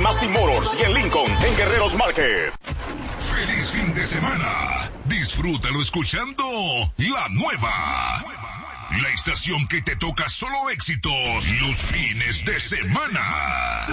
Massey Motors y en Lincoln, en Guerreros Market. ¡Feliz fin de semana! Disfrútalo escuchando La Nueva. La estación que te toca solo éxitos los fines de semana.